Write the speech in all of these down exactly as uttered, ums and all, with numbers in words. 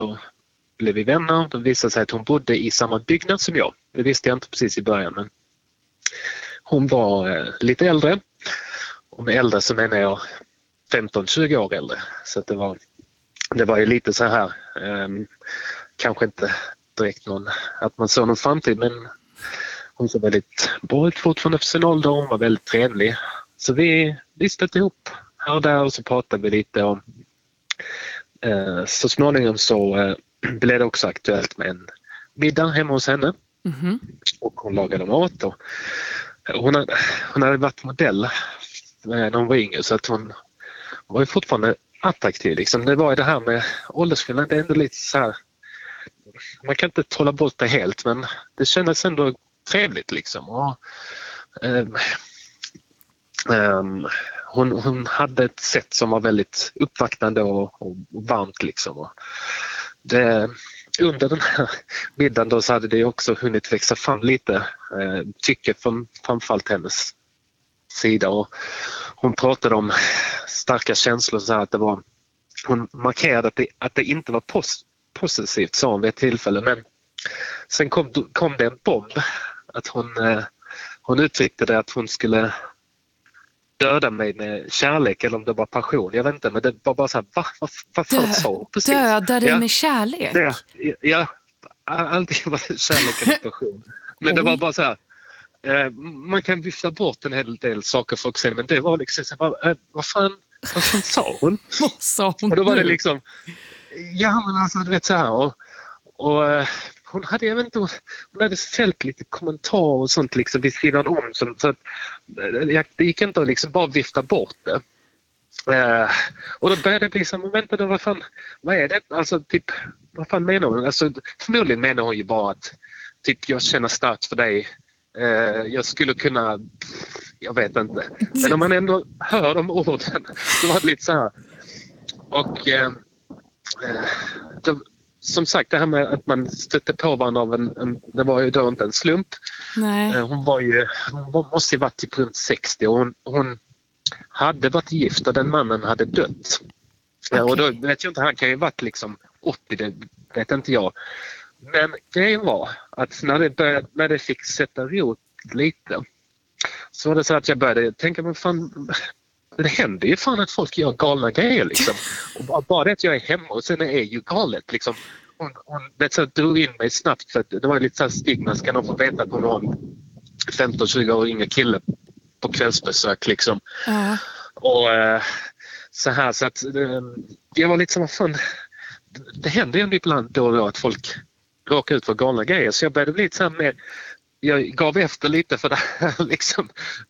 blev vi vänner. Det visade sig att hon bodde i samma byggnad som jag. Det visste jag inte precis i början, men hon var eh, lite äldre. Och med äldre så menar jag femton tjugo år äldre. Så att det var det var ju lite så här eh, kanske inte direkt någon att man såg någon framtid, men hon såg väldigt bra ut fortfarande för sin ålder. Hon var väldigt trevlig. Så vi, vi stötte ihop här och där och så pratade vi lite om eh, så småningom så eh, blev det också aktuellt med en middag hemma hos henne. Mm-hmm. Och hon lagade mat och hon hade, hon hade varit modell när hon var yngre, så att hon var ju fortfarande attraktiv liksom. Det var ju det här med åldersskillnad, det är ändå lite så här, man kan inte trolla bort det helt, men det kändes ändå trevligt liksom. Och, um, um, hon, hon hade ett sätt som var väldigt uppvaktande och, och varmt liksom. Och det, under den här middagen då så hade det också hunnit växa fram lite eh, tycke från framförallt hennes sida, och hon pratade om starka känslor så här, att det var, hon markerade att det, att det inte var pos, positivt sa hon vid ett tillfälle, men sen kom, kom det en bomb att hon, eh, hon uttryckte det att hon skulle döda mig med kärlek, eller om det var passion, jag vet inte, men det var bara så här, va? Vad, vad fan Dö, sa hon? Precis. Döda dig ja, med kärlek? Det, ja, allting var kärlek och passion. Men Oj. Det var bara så här, eh, man kan vifta bort en hel del saker folk säger, men det var liksom så här, eh, vad fan, vad fan sa hon? Vad sa hon? Och då var det liksom, ja men alltså du vet så här, och, och eh, hon hade, jag vet inte, hon hade fällt lite kommentarer och sånt liksom vid sidan om, så, så att, det gick inte att liksom bara vifta bort det. Uh, och då började det bli så, men vänta då, vad fan, vad är det? Alltså typ, vad fan menar hon? Alltså, förmodligen menar hon ju bara att typ, jag känner starkt för dig. Uh, jag skulle kunna, jag vet inte. Men om man ändå hör de orden så var det lite så här. Och uh, uh, då, som sagt, det här med att man stötte på varandra av en, en det var ju då inte en slump. Nej. Uh, hon var ju, hon måste ju varit typ runt sextio, och hon, hon hade varit gift och den mannen hade dött. Okay. Ja, och då vet jag inte, han kan ju varit liksom åttio, det vet inte jag. Men grejen var att när det, började, när det fick sätta rot lite, så var det så att jag började tänka, men fan, det händer ju fan att folk gör galna grejer liksom. Och bara, bara det att jag är hemma och sen är ju galet liksom. Hon, hon vet, så drog in mig snabbt, för att det var lite så här stigma, ska någon få veta att hon har en femton tjugo år yngre kille på kvällsbesök liksom. Uh. Och äh, så här, så att äh, jag var lite som, fan, det, det händer ju ibland då och då att folk råkar ut för galna grejer, så jag började bli lite så här mer, jag gav efter lite för det här liksom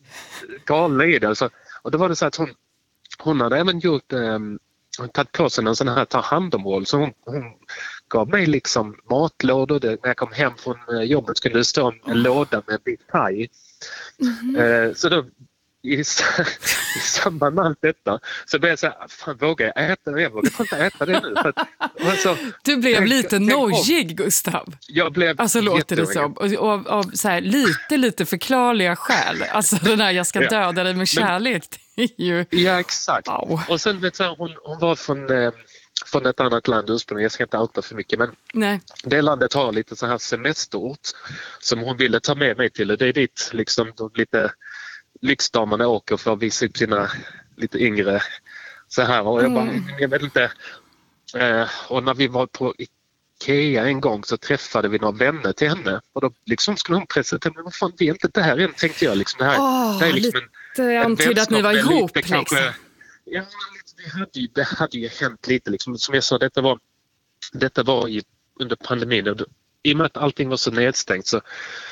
galna i det. Alltså, och då var det så att hon, hon hade även gjort äh, tagit på sig en sån här ta hand om roll, så hon, hon gav mig liksom matlådor. Det, när jag kom hem från jobbet skulle det stå en låda med bit paj. Mm-hmm. Eh, så då i, i samband med allt detta så blev jag så här, fan, vågar jag äta det? Jag vågar inte äta det nu. För att, alltså, du blev tänk, lite tänk nojig, Gustav. Jag blev alltså låter det som. Och, och, och så här, lite, lite förklarliga skäl. Alltså den här, jag ska döda ja. dig med kärlek. Men, det är ju... Ja, exakt. Wow. Och sen vet jag, hon, hon var från... Eh, från ett annat land ursprungligen, jag ska inte outa för mycket, men Nej. det landet har lite så här semesterort som hon ville ta med mig till, och det är dit liksom de lite lyxdamerna åker för att visa upp sina lite yngre så här, och jag bara, mm. jag vet inte, eh, och när vi var på Ikea en gång så träffade vi några vänner till henne, och då liksom skulle hon presentera, men vad fan, det är inte det här än, tänkte jag liksom, det här, oh, det är liksom lite en, en antydde att ni var ihop lite, liksom. Kanske, ja, det hade, ju, det hade ju hänt lite liksom. Som jag sa, detta var, detta var i, under pandemin, och i och med att allting var så nedstängt, så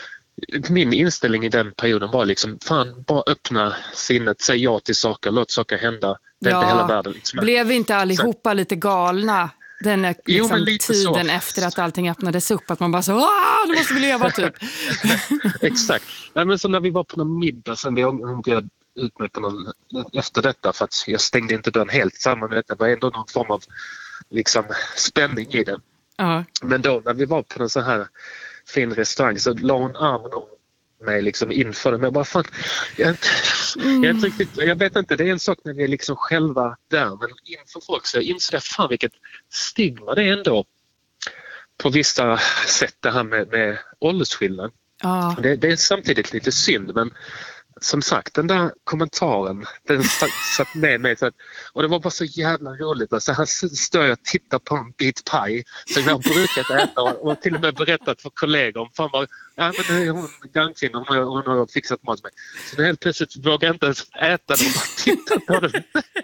min inställning i den perioden var liksom, fan, bara öppna sinnet, säg ja till saker, låt saker hända, det är ja, inte hela världen liksom. Blev inte allihopa så lite galna den liksom, jo, lite tiden så. Efter att allting öppnades upp, att man bara så, ah, nu måste vi leva typ. Exakt. Nej, men så när vi var på någon middag sen vi bjöd ut mig på någon, efter detta, för att jag stängde inte dörren helt samman med detta, det var ändå någon form av liksom spänning i den. Uh. Men då när vi var på en sån här fin restaurang så la hon armen om mig liksom inför det, men jag bara, fan, jag, mm. jag, är inte riktigt, jag vet inte, det är en sak när vi är liksom själva där, men inför folk så jag inser jag, fan vilket stigma det är ändå på vissa sätt det här med, med åldersskillnad. Ja. Det, det är samtidigt lite synd, men som sagt, den där kommentaren, den satt, satt med mig. Så att, och det var bara så jävla roligt. Alltså, här står jag och tittar på en bit paj som jag har brukat äta och, och till och med berättat för kollegor. Fan bara, ja men det är hon gangkvinnan, hon, hon har fixat mat med. Så helt plötsligt vågar jag inte ens äta den och bara titta på den.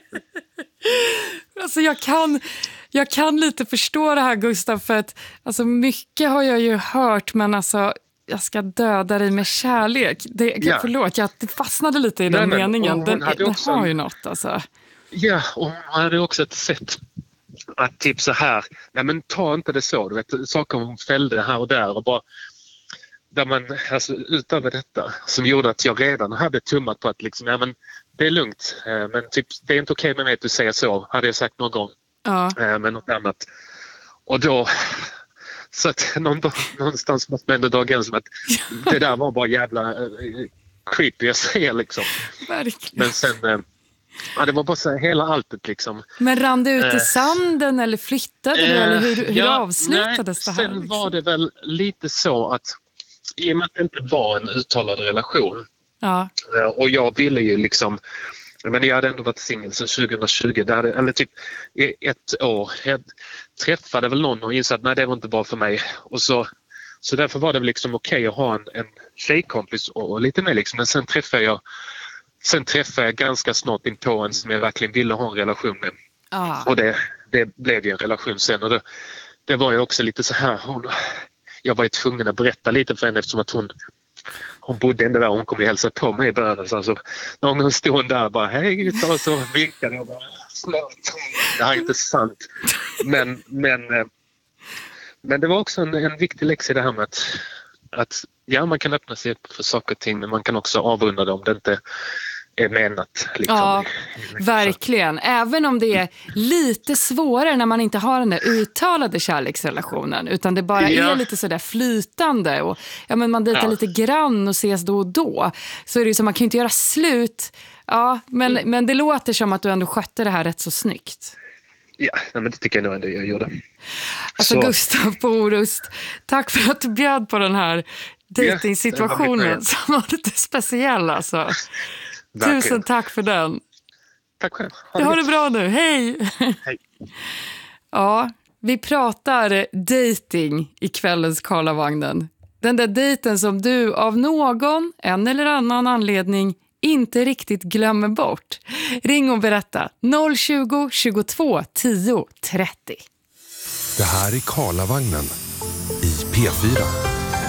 Alltså jag kan, jag kan lite förstå det här, Gustav, för att alltså mycket har jag ju hört, men alltså jag ska döda dig med kärlek. Det, ja. Förlåt, jag fastnade lite i den nej, meningen. Den, den också, har ju något alltså. Ja, och hon hade också ett sätt att typ så här, nej men ta inte det så, du vet, saker hon fällde här och där och bara där man, alltså utöver detta som gjorde att jag redan hade tummat på att liksom, ja men det är lugnt, men typ det är inte okej med mig att du säger så, hade jag sagt någon gång. Ja. Men något annat. Och då så att någonstans måste man ändå dra gränsen att det där var bara jävla äh, creepy jag säger liksom. Verkligen. Men sen, äh, ja det var bara så här, hela alltet liksom. Men rann det ut i äh, sanden eller flyttade äh, du eller hur, hur ja, avslutades nej, det här? Sen liksom? var det väl lite så att i och med att det inte var en uttalad relation ja. äh, och jag ville ju liksom, men jag hade ändå varit singel sedan tjugohundratjugo, där hade, eller typ ett år. Jag träffade väl någon och insåg att nej, det var inte bra för mig. Och så, så därför var det väl liksom okej att ha en, en tjejkompis och, och lite mer liksom. Men sen träffade jag, sen träffade jag ganska snart in på en som jag verkligen ville ha en relation med. Ah. Och det, det blev ju en relation sen. Och det, det var ju också lite så här, hon, jag var ju tvungen att berätta lite för henne eftersom att hon Hon bodde ändå där och hon kom och hälsade på mig i början. Så alltså, någon gång stod hon där och bara hej Gutta och så vinkade och bara det här är inte sant. Men, men, men det var också en, en viktig läxa i det här med att, att ja, man kan öppna sig för saker och ting men man kan också avrunda det om det inte är menat. Liksom. Ja, verkligen. Även om det är lite svårare när man inte har den där uttalade kärleksrelationen utan det bara ja. är lite sådär flytande och ja, men man dejtar ja. lite grann och ses då och då så är det ju som man kan ju inte göra slut. Ja, men, mm. men det låter som att du ändå skötte det här rätt så snyggt. Ja, men det tycker jag nog ändå jag gjorde. Alltså så. Gustav på Orust, tack för att du bjöd på den här dejtingsituationen ja, som var lite speciell alltså. Verkligen. Tusen tack för den. Tack själv. Ha det, ha det bra nu. Hej. Hej. Ja, vi pratar dating i kvällens Karlavagnen. Den där dejten som du av någon, en eller annan anledning inte riktigt glömmer bort. Ring och berätta noll tjugo, tjugotvå, tio, trettio. Det här är Karlavagnen i P fyra.